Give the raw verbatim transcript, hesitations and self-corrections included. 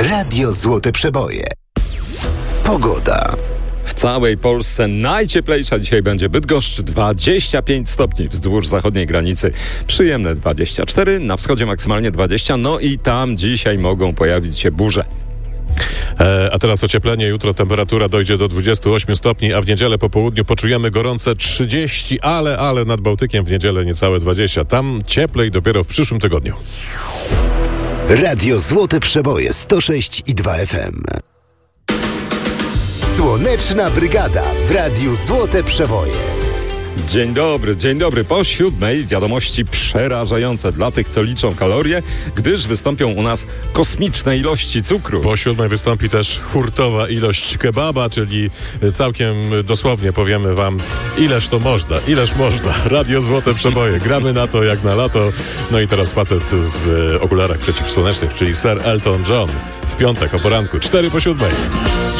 Radio Złote Przeboje. Pogoda. W całej Polsce najcieplejsza dzisiaj będzie Bydgoszcz, dwadzieścia pięć stopni wzdłuż zachodniej granicy, przyjemne dwadzieścia cztery, na wschodzie maksymalnie dwadzieścia, no i tam dzisiaj mogą pojawić się burze. E, a teraz ocieplenie. Jutro temperatura dojdzie do dwudziestu ośmiu stopni, a w niedzielę po południu poczujemy gorące trzydzieści, ale, ale nad Bałtykiem w niedzielę niecałe dwadzieścia. Tam cieplej dopiero w przyszłym tygodniu. Radio Złote Przeboje sto sześć i dwa F M. Słoneczna Brygada w Radiu Złote Przeboje. Dzień dobry, dzień dobry. Po siódmej wiadomości przerażające dla tych, co liczą kalorie, gdyż wystąpią u nas kosmiczne ilości cukru. Po siódmej wystąpi też hurtowa ilość kebaba, czyli całkiem dosłownie powiemy wam, ileż to można, ileż można. Radio Złote Przeboje. Gramy na to jak na lato. No i teraz facet w okularach przeciwsłonecznych, czyli Sir Elton John. W piątek o poranku, cztery po siódmej.